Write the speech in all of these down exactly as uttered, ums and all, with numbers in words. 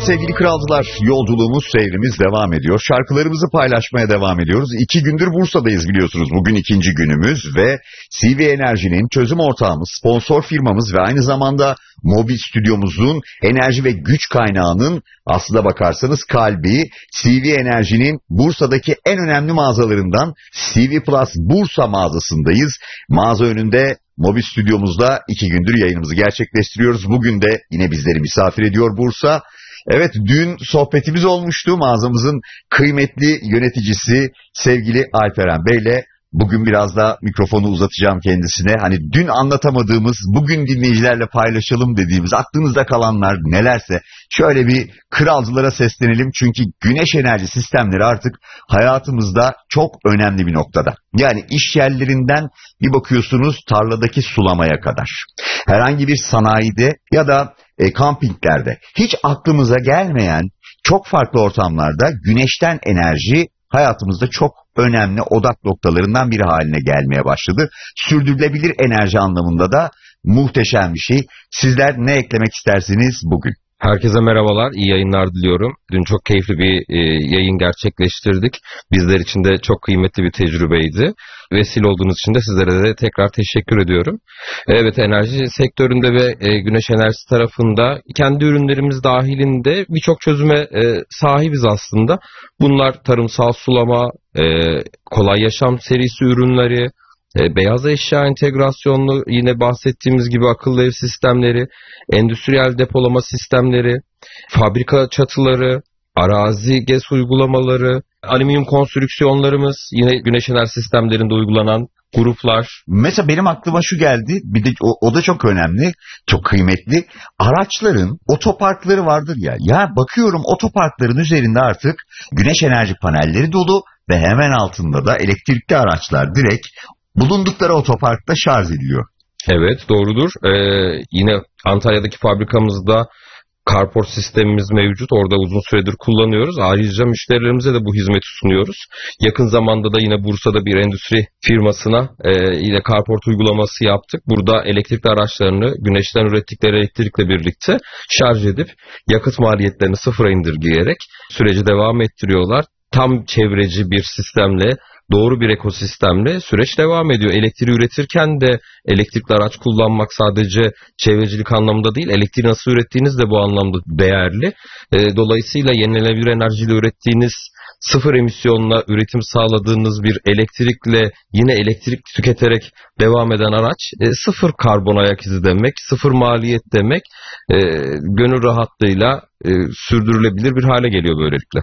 sevgili kralcılar, yolculuğumuz, seyrimiz devam ediyor. Şarkılarımızı paylaşmaya devam ediyoruz. İki gündür Bursa'dayız biliyorsunuz. Bugün ikinci günümüz ve C V Enerji'nin çözüm ortağımız, sponsor firmamız ve aynı zamanda mobil stüdyomuzun enerji ve güç kaynağının aslına bakarsanız kalbi, C V Enerji'nin Bursa'daki en önemli mağazalarından C V Plus Bursa mağazasındayız. Mağaza önünde mobil stüdyomuzda iki gündür yayınımızı gerçekleştiriyoruz. Bugün de yine bizleri misafir ediyor Bursa. Evet, dün sohbetimiz olmuştu mağazamızın kıymetli yöneticisi sevgili Alperen Bey'le. Bugün biraz da mikrofonu uzatacağım kendisine. Hani dün anlatamadığımız, bugün dinleyicilerle paylaşalım dediğimiz, aklınızda kalanlar nelerse şöyle bir kralcılara seslenelim. Çünkü güneş enerji sistemleri artık hayatımızda çok önemli bir noktada. Yani iş yerlerinden bir bakıyorsunuz tarladaki sulamaya kadar. Herhangi bir sanayide ya da e, kampinglerde hiç aklımıza gelmeyen çok farklı ortamlarda güneşten enerji hayatımızda çok önemli odak noktalarından biri haline gelmeye başladı. Sürdürülebilir enerji anlamında da muhteşem bir şey. Sizler ne eklemek istersiniz bugün? Herkese merhabalar, iyi yayınlar diliyorum. Dün çok keyifli bir e, yayın gerçekleştirdik. Bizler için de çok kıymetli bir tecrübeydi. Vesile olduğunuz için de sizlere de tekrar teşekkür ediyorum. Evet, enerji sektöründe ve e, güneş enerjisi tarafında kendi ürünlerimiz dahilinde birçok çözüme e, sahibiz aslında. Bunlar tarımsal sulama, e, kolay yaşam serisi ürünleri, E, beyaz eşya entegrasyonlu, yine bahsettiğimiz gibi akıllı ev sistemleri, endüstriyel depolama sistemleri, fabrika çatıları, arazi GES uygulamaları, alüminyum konstrüksiyonlarımız, yine güneş enerji sistemlerinde uygulanan gruplar. Mesela benim aklıma şu geldi, bir de o, o da çok önemli, çok kıymetli. Araçların otoparkları vardır ya. Ya bakıyorum otoparkların üzerinde artık güneş enerji panelleri dolu ve hemen altında da elektrikli araçlar direkt bulundukları otoparkta şarj ediliyor. Evet, doğrudur. Ee, yine Antalya'daki fabrikamızda carport sistemimiz mevcut. Orada uzun süredir kullanıyoruz. Ayrıca müşterilerimize de bu hizmeti sunuyoruz. Yakın zamanda da yine Bursa'da bir endüstri firmasına e, yine carport uygulaması yaptık. Burada elektrikli araçlarını güneşten ürettikleri elektrikle birlikte şarj edip yakıt maliyetlerini sıfıra indirgeyerek süreci devam ettiriyorlar. Tam çevreci bir sistemle, doğru bir ekosistemle süreç devam ediyor. Elektriği üretirken de elektrikli araç kullanmak sadece çevrecilik anlamında değil, elektriği nasıl ürettiğiniz de bu anlamda değerli. E, dolayısıyla yenilenebilir enerjiyle ürettiğiniz, sıfır emisyonla üretim sağladığınız bir elektrikle yine elektrik tüketerek devam eden araç e, sıfır karbon ayak izi demek, sıfır maliyet demek, e, gönül rahatlığıyla e, sürdürülebilir bir hale geliyor böylelikle.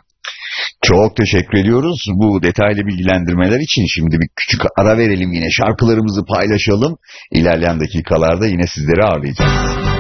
Çok teşekkür ediyoruz bu detaylı bilgilendirmeler için. Şimdi bir küçük ara verelim, yine şarkılarımızı paylaşalım. İlerleyen dakikalarda yine sizleri ağırlayacağız.